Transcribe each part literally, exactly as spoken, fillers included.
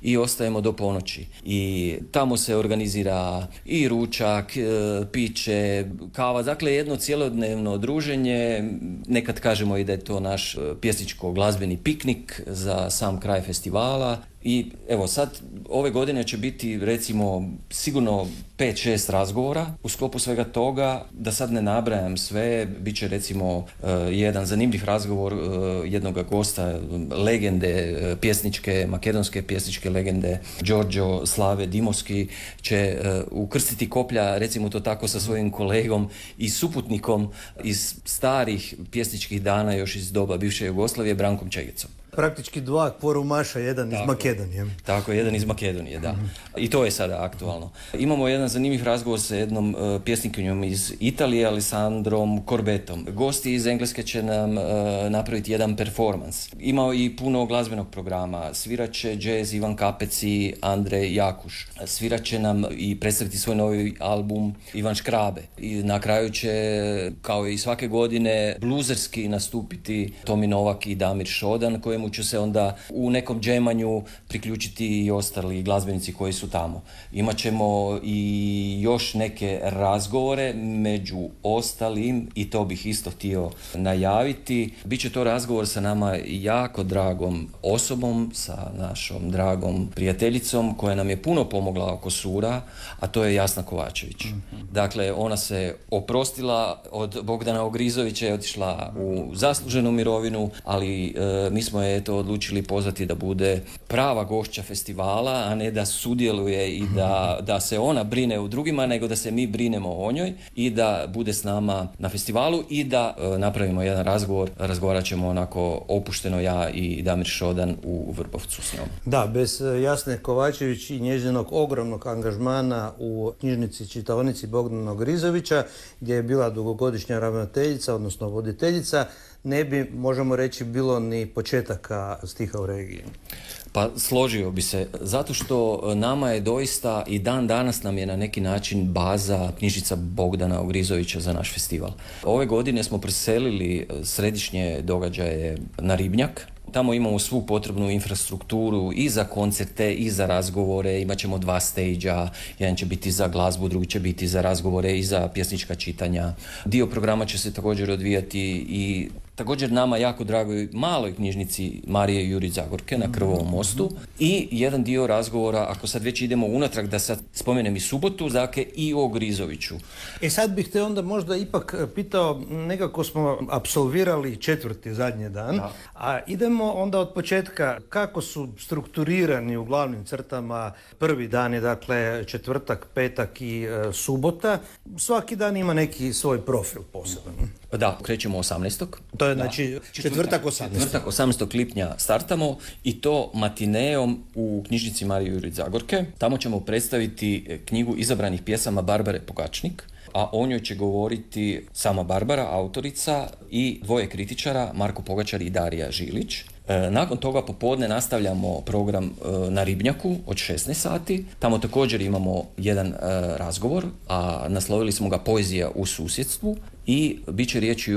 i ostajemo do ponoći. I tamo se organizira i ručak, e, piće, kava, dakle jedno cjelodnevno druženje, nekad kažemo i da je to naš pjesničko-glazbeni piknik za sam kraj festivala. I evo sad, ove godine će biti recimo sigurno pet šest razgovora u sklopu svega toga, da sad ne nabrajam sve, bit će recimo uh, jedan zanimljiv razgovor uh, jednog gosta, legende uh, pjesničke, makedonske pjesničke legende, Đorđo Slave Dimoski će uh, ukrstiti koplja, recimo to tako, sa svojim kolegom i suputnikom iz starih pjesničkih dana još iz doba bivše Jugoslavije, Brankom Čegecom. Praktički dva kvorumaša, jedan tako, iz Makedonije. Tako, jedan iz Makedonije, da. I to je sada aktualno. Imamo jedan zanimljiv razgovor sa jednom uh, pjesnikinjom iz Italije, Alessandrom Corbetom. Gosti iz Engleske će nam uh, napraviti jedan performans. Imao i puno glazbenog programa. Svirat će džez Ivan Kapec i Andrej Jakuš. Svirat će nam i predstaviti svoj novi album Ivan Škrabe. I na kraju će, kao i svake godine, bluzerski nastupiti Tomi Novak i Damir Šodan, kojemu će se onda u nekom džemanju priključiti i ostali glazbenici koji su tamo. Imaćemo i još neke razgovore, među ostalim, i to bih isto htio najaviti. Biće to razgovor sa nama jako dragom osobom, sa našom dragom prijateljicom koja nam je puno pomogla oko sura, a to je Jasna Kovačević. Mm-hmm. Dakle, ona se oprostila od Bogdana Ogrizovića, je otišla u zasluženu mirovinu, ali e, mi smo je to odlučili pozvati da bude prava gošća festivala, a ne da sudjeluje i da, da se ona brine u drugima, nego da se mi brinemo o njoj i da bude s nama na festivalu i da e, napravimo jedan razgovor. Razgovarat ćemo onako opušteno ja i Damir Šodan u Vrbovcu s njom. Da, bez Jasne Kovačević i njezinog ogromnog angažmana u knjižnici čitaonici Bogdana Ogrizovića, gdje je bila dugogodišnja ravnateljica, odnosno voditeljica, ne bi, možemo reći, bilo ni početaka stiha u regiji. Pa složio bi se, zato što nama je doista i dan danas nam je na neki način baza knjižnica Bogdana Ogrizovića za naš festival. Ove godine smo preselili središnje događaje na Ribnjak. Tamo imamo svu potrebnu infrastrukturu i za koncerte i za razgovore. Imat ćemo dva stage-a, jedan će biti za glazbu, drugi će biti za razgovore i za pjesnička čitanja. Dio programa će se također odvijati i također nama jako dragoj maloj knjižnici Marije Jurić Zagorke na Krvovom mostu i jedan dio razgovora, ako sad već idemo unatrag, da sad spomenem i subotu, dakle i o Grizoviću. E sad bih te onda možda ipak pitao, nekako smo apsolvirali četvrti zadnji dan, da. A idemo onda od početka, kako su strukturirani u glavnim crtama prvi dan je dakle četvrtak, petak i e, subota. Svaki dan ima neki svoj profil poseban. Da, krećemo osamnaestog To je znači četvrtak osamnaestog Četvrtak osamnaestog lipnja startamo i to matinejom u knjižnici Marije Jurić Zagorke. Tamo ćemo predstaviti knjigu izabranih pjesama Barbare Pogačnik, a o njoj će govoriti sama Barbara, autorica, i dvoje kritičara, Marko Pogačar i Darija Žilić. E, nakon toga popodne nastavljamo program e, na Ribnjaku od šesnaest sati. Tamo također imamo jedan e, razgovor, a naslovili smo ga Poezija u susjedstvu i bit će riječi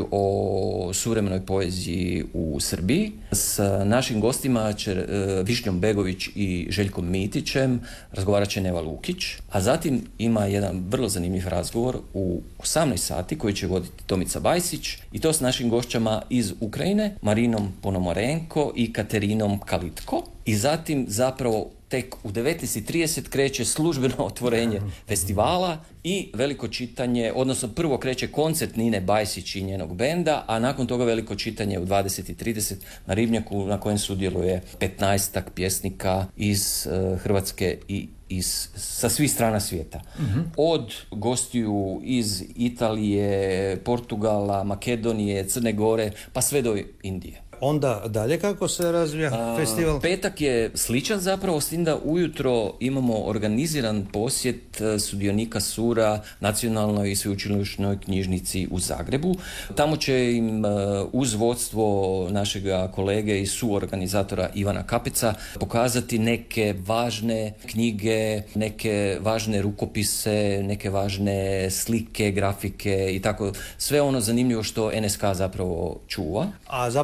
o suvremenoj poeziji u Srbiji. S našim gostima će e, Višnjom Begović i Željkom Mitićem razgovarat će Neva Lukić, a zatim ima jedan vrlo zanimljiv razgovor u osamnaest sati koji će voditi Tomica Bajsić i to s našim gošćama iz Ukrajine, Marinom Ponomarenko i Katerinom Kalitko. I zatim zapravo tek u devetnaest i trideset kreće službeno otvorenje festivala i veliko čitanje, odnosno prvo kreće koncert Nine Bajsić i njenog benda, a nakon toga veliko čitanje u dvadeset i trideset na Ribnjaku na kojem sudjeluje petnaestak pjesnika iz uh, Hrvatske i iz, sa svih strana svijeta. Mm-hmm. Od gostiju iz Italije, Portugala, Makedonije, Crne Gore, pa sve do Indije. Onda dalje kako se razvija A, festival? Petak je sličan zapravo, s tim da ujutro imamo organiziran posjet sudionika Sura Nacionalnoj i sveučilišnoj knjižnici u Zagrebu. Tamo će im uz vodstvo našeg kolege i suorganizatora Ivana Kapeca pokazati neke važne knjige, neke važne rukopise, neke važne slike, grafike i tako. Sve ono zanimljivo što N S K zapravo čuva. A zapravo knjižnica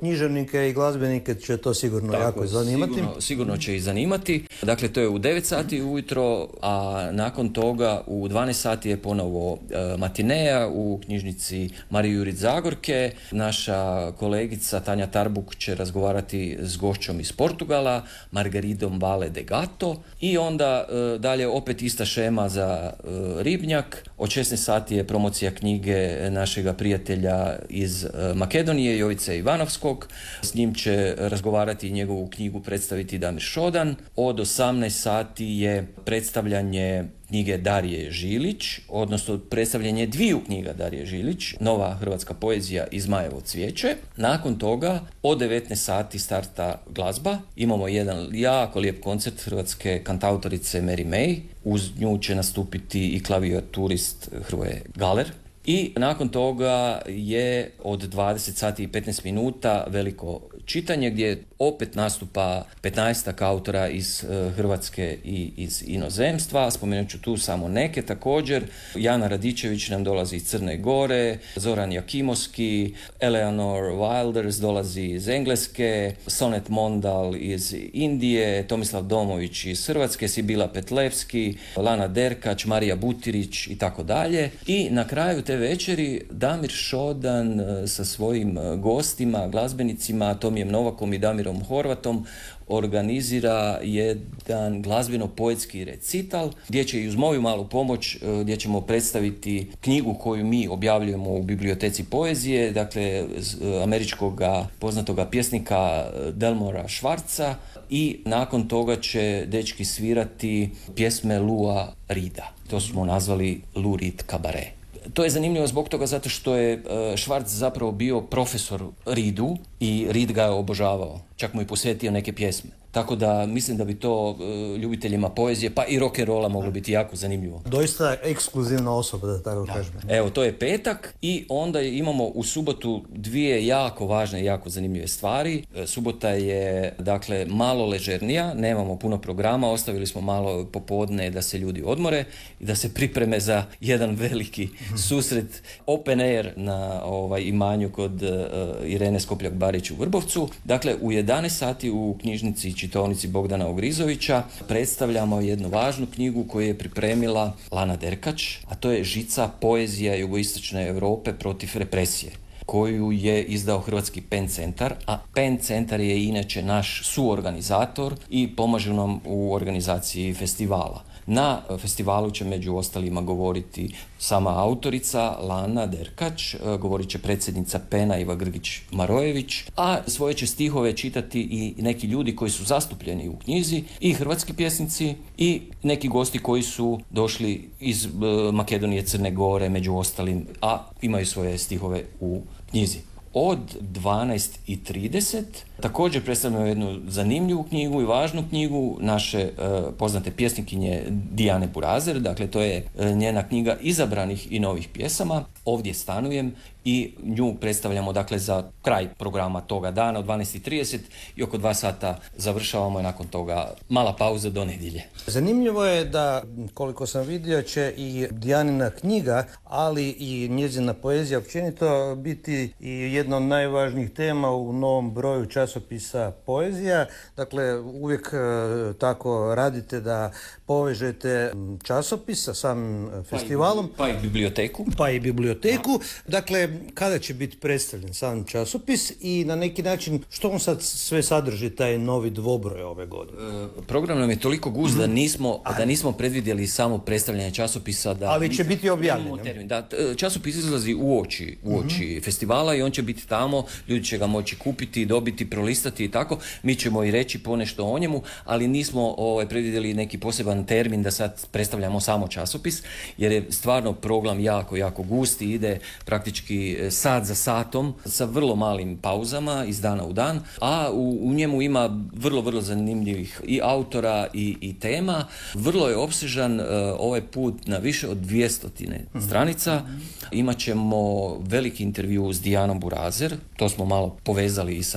književnike i glazbenike će to sigurno Tako, jako zanimati. Sigurno, sigurno će i zanimati. Dakle, to je u devet sati ujutro, a nakon toga u dvanaest sati je ponovo e, matineja u knjižnici Marije Jurić Zagorke. Naša kolegica Tanja Tarbuk će razgovarati s gošćom iz Portugala, Margaridom Vale de Gato, i onda e, dalje opet ista šema za e, Ribnjak. Od šesnaest sati je promocija knjige našega prijatelja iz e, Makedonije, Jovice Ivanovskog. S njim će razgovarati i njegovu knjigu predstaviti Damir Šodan. Od osamnaest sati je predstavljanje knjige Darije Žilić, odnosno predstavljanje dviju knjiga Darije Žilić, Nova hrvatska poezija i Zmajevo cvijeće. Nakon toga od devetnaest sati starta glazba. Imamo jedan jako lijep koncert hrvatske kantautorice Mary May. Uz nju će nastupiti i klavijaturist Hrvoje Galer. I nakon toga je od dvadeset sati i petnaest minuta veliko čitanje gdje opet nastupa petnaestak autora iz uh, Hrvatske i iz inozemstva. Spomenut ću tu samo neke također. Jana Radičević nam dolazi iz Crne Gore, Zoran Jakimovski, Eleanor Wilders dolazi iz Engleske, Sonet Mondal iz Indije, Tomislav Domović iz Hrvatske, Sibila Petlevski, Lana Derkač, Marija Butirić i tako dalje. I na kraju te večeri Damir Šodan sa svojim gostima, glazbenicima, Tomijem Novakom i Damirom Horvatom, organizira jedan glazbeno-poetski recital gdje će i uz moju malu pomoć, gdje ćemo predstaviti knjigu koju mi objavljujemo u biblioteci poezije, dakle američkog poznatoga pjesnika Delmora Schwarza, i nakon toga će dečki svirati pjesme Lua Rida. To smo nazvali Lou Reed Cabaret. To je zanimljivo zbog toga zato što je Schwarz zapravo bio profesor Reedu i Reed ga je obožavao. Čak mu i posvetio neke pjesme. Tako da mislim da bi to uh, ljubiteljima poezije pa i rock and rolla moglo biti jako zanimljivo. Doista ekskluzivna osoba, da tako da. kažem. Evo, to je petak i onda imamo u subotu dvije jako važne i jako zanimljive stvari. Subota je, dakle, malo ležernija, nemamo puno programa, ostavili smo malo popodne da se ljudi odmore i da se pripreme za jedan veliki susret open air na ovaj, imanju kod uh, Irene Skopljak-Barić u Vrbovcu. Dakle, u jedanaest sati u knjižnici čitaonici Bogdana Ogrizovića predstavljamo jednu važnu knjigu koju je pripremila Lana Derkač, a to je Žica, poezija jugoistočne Europe protiv represije, koju je izdao Hrvatski Pen centar, a Pen centar je inače naš suorganizator i pomaže nam u organizaciji festivala. Na festivalu će među ostalima govoriti sama autorica Lana Derkač, govorit će predsjednica Pena Iva Grgić-Marojević, a svoje će stihove čitati i neki ljudi koji su zastupljeni u knjizi, i hrvatski pjesnici i neki gosti koji su došli iz Makedonije, Crne Gore, među ostalim, a imaju svoje stihove u knjizi. Od dvanaest i trideset također predstavljamo jednu zanimljivu knjigu i važnu knjigu naše e, poznate pjesnikinje Dijane Burazer. Dakle, to je e, njena knjiga izabranih i novih pjesama. Ovdje stanujem, i nju predstavljamo, dakle, za kraj programa toga dana od dvanaest i trideset i oko dva sata završavamo i nakon toga mala pauza do nedjelje. Zanimljivo je da, koliko sam vidio, će i Dijanina knjiga, ali i njezina poezija općenito biti i jedna od najvažnijih tema u novom broju časopisa Poezija. Dakle, uvijek e, tako radite da povežete časopis sa samim festivalom. Pa i, pa i biblioteku. Pa i biblioteku. Dakle, kada će biti predstavljen sam časopis i na neki način što on sad sve sadrži, taj novi dvobroj ove godine? E, program nam je toliko gust mm-hmm. da nismo, da nismo predvidjeli samo predstavljanje časopisa. Da, ali će biti objavljen. Da, časopis izlazi u oči, u oči mm-hmm. festivala i on će biti tamo, ljudi će ga moći kupiti, dobiti, prolistati i tako. Mi ćemo i reći ponešto o njemu, ali nismo ovaj, predvidjeli neki poseban termin da sad predstavljamo samo časopis, jer je stvarno program jako, jako gust i ide praktički sat za satom sa vrlo malim pauzama iz dana u dan, a u, u njemu ima vrlo, vrlo zanimljivih i autora i, i tema. Vrlo je opsežan uh, ovaj put na više od dvjesto mm-hmm. stranica. Imat ćemo veliki intervju s Dijanom Burazer, to smo malo povezali i sa njenom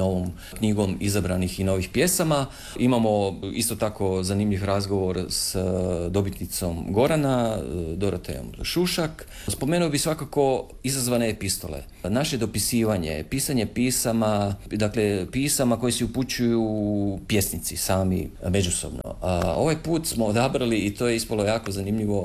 novom knjigom izabranih i novih pjesama. Imamo isto tako zanimljiv razgovor s dobitnicom Gorana, Dorotejom Šušak. Spomenuo bi svakako izazvane epistole. Naše dopisivanje, pisanje pisama, dakle pisama koje se upućuju pjesnici sami međusobno. A ovaj put smo odabrali, i to je ispalo jako zanimljivo,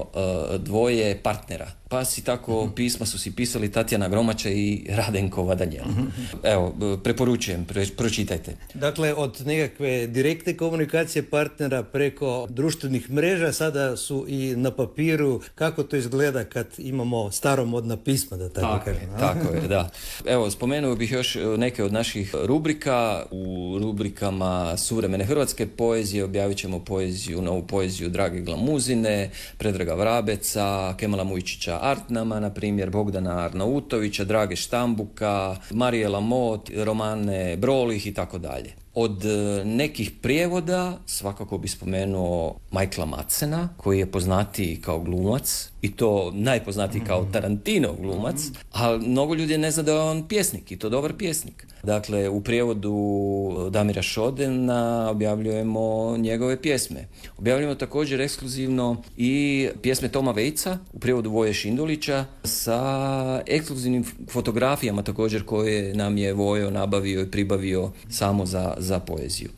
dvoje partnera. Pa si tako uh-huh. pisma su si pisali Tatjana Gromača i Radenko Vadanjel. Uh-huh. Evo, preporučujem, pre, pročitajte. Dakle, od nekakve direktne komunikacije partnera preko društvenih mreža, sada su i na papiru. Kako to izgleda kad imamo staromodna pisma, da tako, tako kažem? Je, tako je, da. Evo, spomenuo bih još neke od naših rubrika. U rubrikama suvremene hrvatske poezije objavit ćemo poeziju, novu poeziju Drage Glamuzine, Predraga Vrabeca, Kemala Mujčića Artnama, na primjer Bogdana Arnautovića, Drage Štambuka, Marije Lamot, romane Brolih i tako dalje. Od nekih prijevoda svakako bi spomenuo Michaela Madsena, koji je poznatiji kao glumac, i to najpoznatiji kao Tarantino glumac, a mnogo ljudi ne zna da je on pjesnik, i to dobar pjesnik. Dakle, u prijevodu Damira Šodena objavljujemo njegove pjesme. Objavljujemo također ekskluzivno i pjesme Toma Vejca u prijevodu Voje Šindulića sa ekskluzivnim fotografijama također koje nam je Vojo nabavio i pribavio samo za, za poeziju.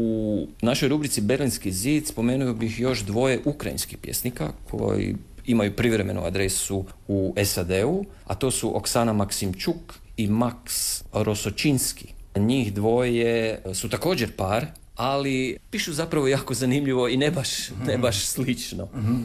U našoj rubrici Berlinski zid spomenuo bih još dvoje ukrajinskih pjesnika koji imaju privremenu adresu u es a de u, a to su Oksana Maksimčuk i Maks Rosočinski. Njih dvoje su također par, ali pišu zapravo jako zanimljivo i ne baš, ne baš slično.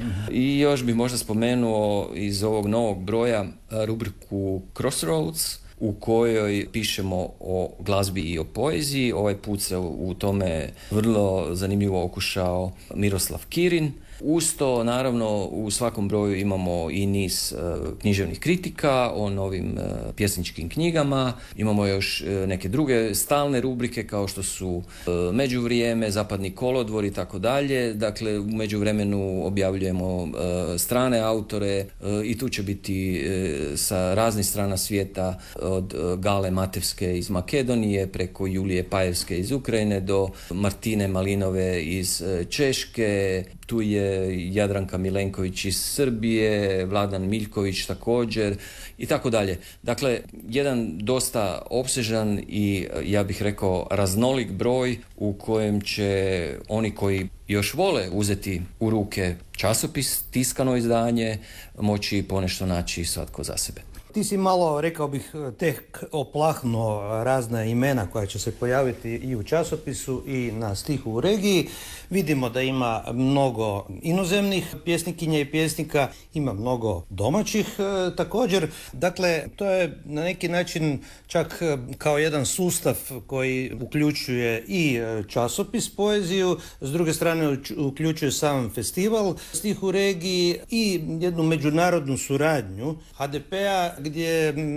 I još bih možda spomenuo iz ovog novog broja rubriku Crossroads, u kojoj pišemo o glazbi i o poeziji. Ovaj put se u tome vrlo zanimljivo okušao Miroslav Kirin. Uz to, naravno, u svakom broju imamo i niz uh, književnih kritika o novim uh, pjesničkim knjigama. Imamo još uh, neke druge stalne rubrike kao što su uh, Međuvrijeme, Zapadni kolodvor i tako dalje. Dakle, u međuvremenu objavljujemo uh, strane autore uh, i tu će biti uh, sa raznih strana svijeta, od uh, Gale Matevske iz Makedonije preko Julije Pajevske iz Ukrajine do Martine Malinove iz uh, Češke. Tu je Jadranka Milenković iz Srbije, Vladan Miljković također i tako dalje. Dakle, jedan dosta opsežan i, ja bih rekao, raznolik broj u kojem će oni koji još vole uzeti u ruke časopis, tiskano izdanje, moći ponešto naći svatko za sebe. Ti si malo, rekao bih, tek oplahnuo razna imena koja će se pojaviti i u časopisu i na Stihu u regiji. Vidimo da ima mnogo inozemnih pjesnikinja i pjesnika, ima mnogo domaćih e, također. Dakle, to je na neki način čak kao jedan sustav koji uključuje i časopis, poeziju, s druge strane uključuje sam festival Stih u regiji i jednu međunarodnu suradnju ha de pe-a gdje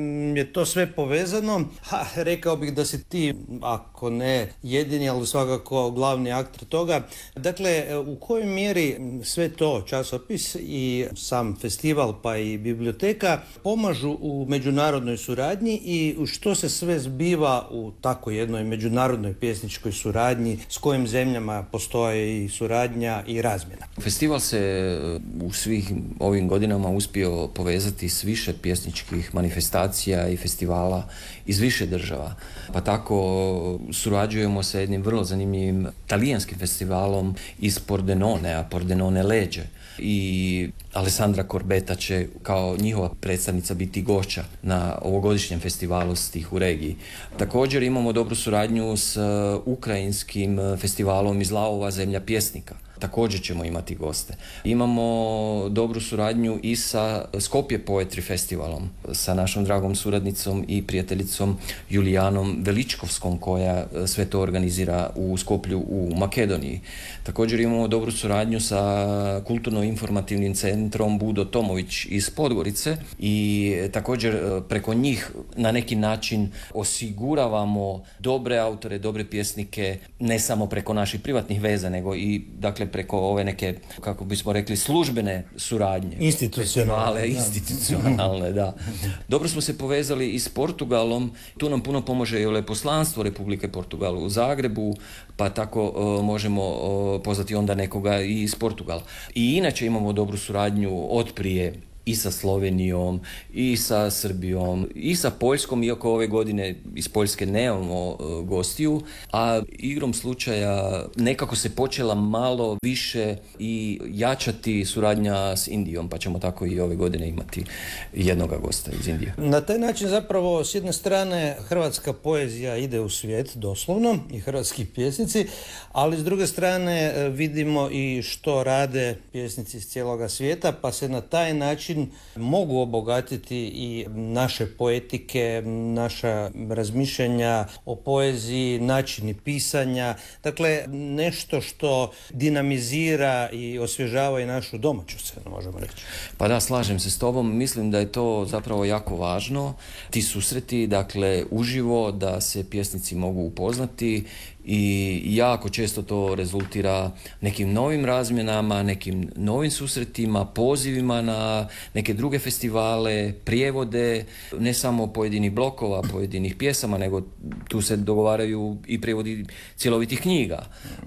je to sve povezano. Ha, rekao bih da si ti, ako ne jedini, ali svakako glavni aktor toga. Dakle, u kojoj mjeri sve to, časopis i sam festival pa i biblioteka, pomažu u međunarodnoj suradnji i što se sve zbiva u tako jednoj međunarodnoj pjesničkoj suradnji, s kojim zemljama postoje i suradnja i razmjena? Festival se u svih ovim godinama uspio povezati s više pjesničkih manifestacija i festivala iz više država. Pa tako surađujemo sa jednim vrlo zanimljivim talijanskim festivalom iz Pordenone, a Pordenone Leđe. I Alessandra Corbetta će kao njihova predstavnica biti gošća na ovogodišnjem festivalu Stih u regiji. Također imamo dobru suradnju s ukrajinskim festivalom iz Lavova, Zemlja pjesnika. Također ćemo imati goste. Imamo dobru suradnju i sa Skopje Poetry Festivalom, sa našom dragom suradnicom i prijateljicom Julijanom Veličkovskom, koja sve to organizira u Skoplju u Makedoniji. Također imamo dobru suradnju sa kulturno-informativnim centrom Budo Tomović iz Podgorice i također preko njih na neki način osiguravamo dobre autore, dobre pjesnike, ne samo preko naših privatnih veza, nego i dakle preko ove neke, kako bismo rekli, službene suradnje. Institucionalne. Institucionalne, da. Dobro smo se povezali i s Portugalom. Tu nam puno pomože i veleposlanstvo Republike Portugal u Zagrebu, pa tako uh, možemo uh, pozvati onda nekoga i iz Portugala. I inače imamo dobru suradnju od prije i sa Slovenijom, i sa Srbijom, i sa Poljskom, iako ove godine iz Poljske nemamo uh, gostiju, a igrom slučaja nekako se počela malo više i jačati suradnja s Indijom, pa ćemo tako i ove godine imati jednoga gosta iz Indije. Na taj način zapravo s jedne strane hrvatska poezija ide u svijet doslovno i hrvatski pjesnici, ali s druge strane vidimo i što rade pjesnici iz cijeloga svijeta, pa se na taj način mogu obogatiti i naše poetike, naša razmišljanja o poeziji, načini pisanja, dakle nešto što dinamizira i osvježava i našu domaću scenu, možemo reći. Pa da, slažem se s tobom, mislim da je to zapravo jako važno, ti susreti, dakle uživo, da se pjesnici mogu upoznati i jako često to rezultira nekim novim razmjenama, nekim novim susretima, pozivima na neke druge festivale, prijevode, ne samo pojedinih blokova, pojedinih pjesama, nego tu se dogovaraju i prijevodi cjelovitih knjiga,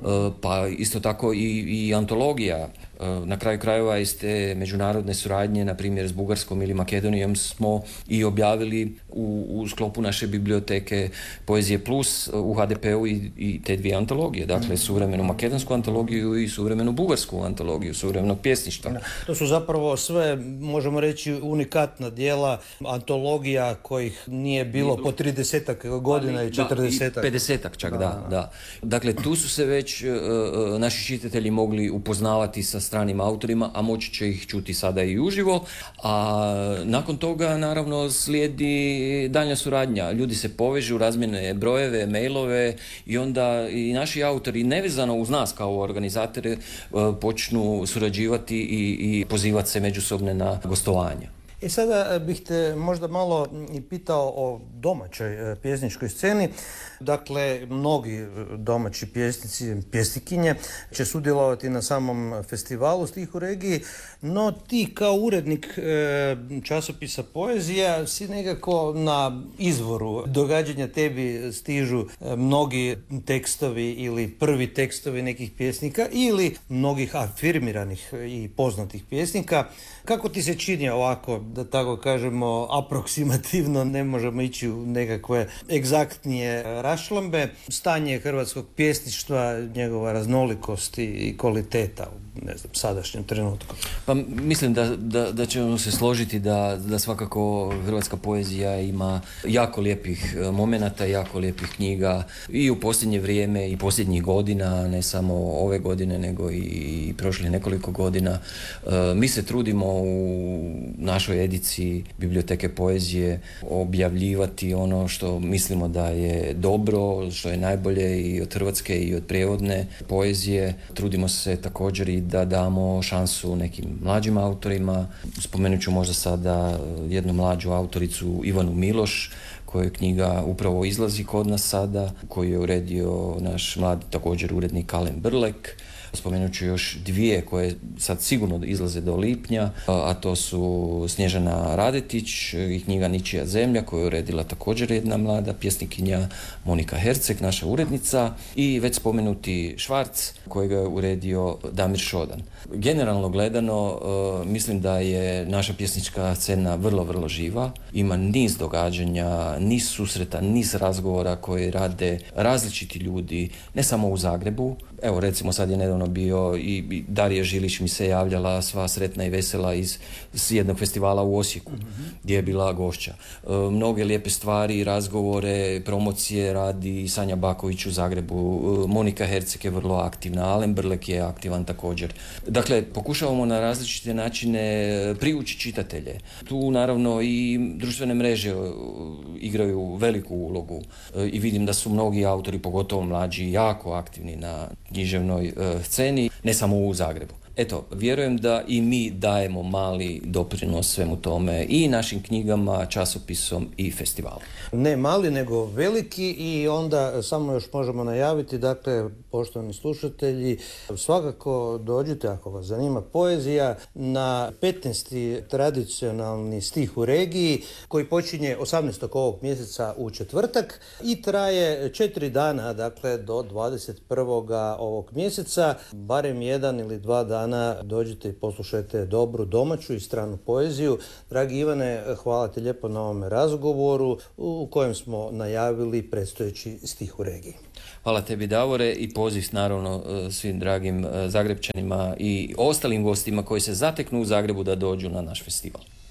pa isto tako i, i antologija. Na kraju krajeva iz te međunarodne suradnje, na primjer s Bugarskom ili Makedonijom, smo i objavili u, u sklopu naše biblioteke Poezije Plus u ha de pe-u i, i te dvije antologije, dakle suvremenu makedonsku antologiju i suvremenu bugarsku antologiju suvremenog pjesništva. To su zapravo sve, možemo reći, unikatna djela antologija kojih nije bilo po tridesetak godina i četrdesetak. Da, i pedesetak čak, da, da, da. Dakle, tu su se već uh, naši čitatelji mogli upoznavati sa stranim autorima, a moći će ih čuti sada i uživo, a nakon toga naravno slijedi daljnja suradnja. Ljudi se povežu, razmjene brojeve, mailove i onda i naši autori, nevezano uz nas kao organizatore, počnu surađivati i, i pozivati se međusobne na gostovanja. I sada bih te možda malo i pitao o domaćoj pjesničkoj sceni. Dakle, mnogi domaći pjesnici, pjesnikinje će sudjelovati na samom festivalu Stih u regiji, no ti kao urednik e, časopisa Poezija si nekako na izvoru događanja, tebi stižu e, mnogi tekstovi ili prvi tekstovi nekih pjesnika ili mnogih afirmiranih i poznatih pjesnika. Kako ti se čini ovako, da tako kažemo, aproksimativno, ne možemo ići u nekakve egzaktnije raščlambe, stanje hrvatskog pjesništva, njegova raznolikost i kvaliteta u, ne znam, sadašnjem trenutku? Pa mislim da, da, da ćemo se složiti da, da svakako hrvatska poezija ima jako lijepih momenata, jako lijepih knjiga i u posljednje vrijeme i posljednjih godina, ne samo ove godine nego i, i prošlih nekoliko godina. E, mi se trudimo u našoj ediciji Biblioteke poezije objavljivati ono što mislimo da je dobro, što je najbolje i od hrvatske i od prijevodne poezije. Trudimo se također i da damo šansu nekim mlađim autorima. Spomenut ću možda sada jednu mlađu autoricu, Ivanu Miloš, koja knjiga upravo izlazi kod nas sada, koju je uredio naš mladi također urednik Alen Brlek. Spomenut ću još dvije koje sad sigurno izlaze do lipnja, a to su Snježana Radetić i knjiga Ničija zemlja, koju je uredila također jedna mlada pjesnikinja Monika Herceg, naša urednica, i već spomenuti Švarc, kojega je uredio Damir Šodan. Generalno gledano, mislim da je naša pjesnička scena vrlo, vrlo živa. Ima niz događanja, niz susreta, niz razgovora koje rade različiti ljudi, ne samo u Zagrebu. Evo, recimo, sad je nedavno bio i Darija Žilić mi se javljala sva sretna i vesela iz jednog festivala u Osijeku, mm-hmm. gdje je bila gošća. E, mnoge lijepe stvari, razgovore, promocije radi Sanja Baković u Zagrebu, e, Monika Herceg je vrlo aktivna, Alen Brlek je aktivan također. Dakle, pokušavamo na različite načine privući čitatelje. Tu naravno i društvene mreže igraju veliku ulogu e, i vidim da su mnogi autori, pogotovo mlađi, jako aktivni na književnoj e, sceni, ne samo u Zagrebu. Eto, vjerujem da i mi dajemo mali doprinos svemu tome i našim knjigama, časopisom i festivalom. Ne mali, nego veliki i onda samo još možemo najaviti, dakle, poštovani slušatelji, svakako dođite ako vas zanima poezija na petnaesti tradicionalni stih u regiji koji počinje osamnaestog ovog mjeseca u četvrtak i traje četiri dana, dakle do dvadeset prvog ovog mjeseca, barem jedan ili dva dana dođite i poslušajte dobru domaću i stranu poeziju. Dragi Ivane, hvala ti lijepo na ovome razgovoru u kojem smo najavili predstojeći stih u regiji. Hvala tebi, Davore, i poziv naravno svim dragim Zagrepčanima i ostalim gostima koji se zateknu u Zagrebu da dođu na naš festival.